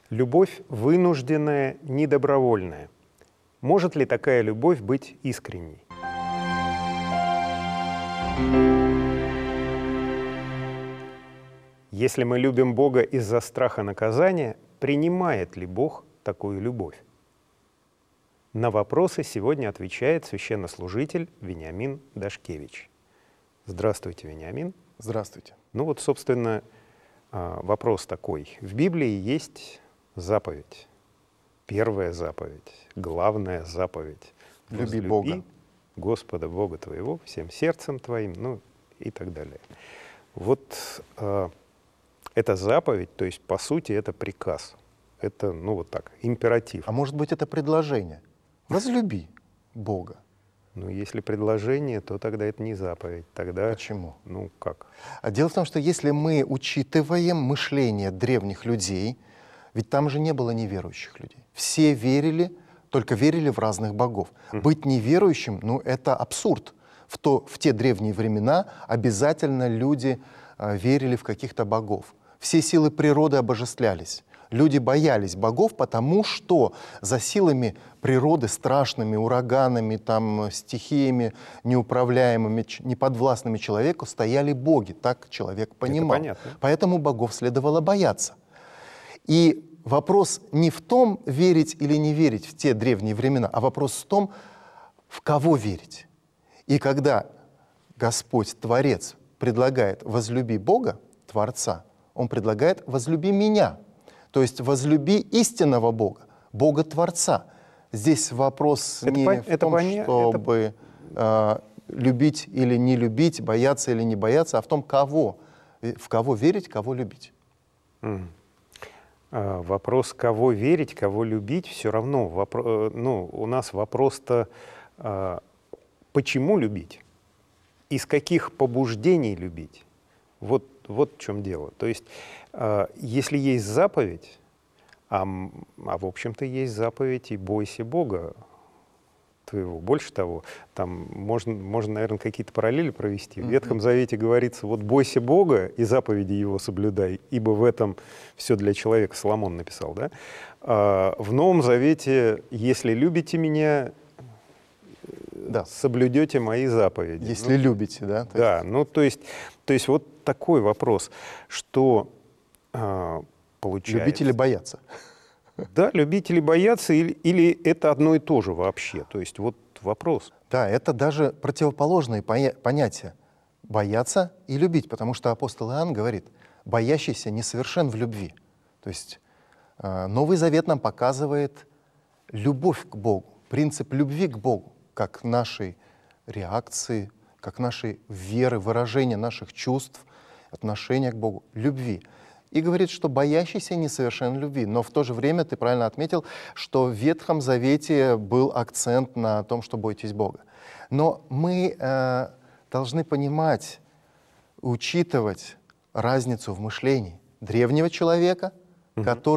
Любовь вынужденная, недобровольная. Может ли такая любовь быть искренней? Если мы любим Бога из-за страха наказания, принимает ли Бог такую любовь? На вопросы сегодня отвечает священнослужитель Вениамин Дашкевич. Здравствуйте, Вениамин. Здравствуйте. Ну вот, собственно, вопрос такой. В Библии есть заповедь. Первая заповедь, главная заповедь. Люби Бога. Господа Бога твоего всем сердцем твоим, ну и так далее. Вот эта заповедь, то есть, по сути, это приказ. Это, ну вот так, императив. А может быть, это предложение? Возлюби Бога. Ну, если предложение, то тогда это не заповедь. Тогда, Почему? ну как? А дело в том, что если мы учитываем мышление древних людей, ведь там же не было неверующих людей. Все верили, только верили в разных богов. Быть неверующим, ну это абсурд. В те древние времена обязательно люди верили в каких-то богов. Все силы природы обожествлялись. Люди боялись богов, потому что за силами природы, страшными ураганами, там, стихиями неуправляемыми, неподвластными человеку, стояли боги. Так человек понимал. Это понятно. Поэтому богов следовало бояться. И вопрос не в том, верить или не верить в те древние времена, а вопрос в том, в кого верить. И когда Господь, Творец, предлагает «возлюби Бога, Творца», Он предлагает «возлюби меня». То есть возлюби истинного Бога, Бога-Творца. Здесь вопрос не в том, чтобы любить или не любить, бояться или не бояться, а в том, в кого верить, кого любить. Вопрос, кого верить, кого любить, все равно. У нас вопрос-то, почему любить? Из каких побуждений любить? Вот в чем дело. То есть, если есть заповедь, в общем-то есть заповедь и бойся Бога твоего. Больше того, там можно, наверное, какие-то параллели провести. В Ветхом Завете говорится, вот бойся Бога и заповеди Его соблюдай, ибо в этом все для человека, Соломон написал, да? В Новом Завете, если любите меня, да, соблюдете мои заповеди. Если любите, да? Да, то есть вот такой вопрос, что получается... Любить или бояться? Да, любить или бояться, или это одно и то же вообще? То есть вот вопрос. Да, это даже противоположные понятия. Бояться и любить, потому что апостол Иоанн говорит, боящийся несовершен в любви. То есть Новый Завет нам показывает любовь к Богу, принцип любви к Богу, как нашей реакции, как нашей веры, выражения наших чувств, отношения к Богу, любви. И говорит, что боящийся несовершен в любви. Но в то же время ты правильно отметил, что в Ветхом Завете был акцент на том, что бойтесь Бога. Но мы должны понимать, учитывать разницу в мышлении древнего человека, который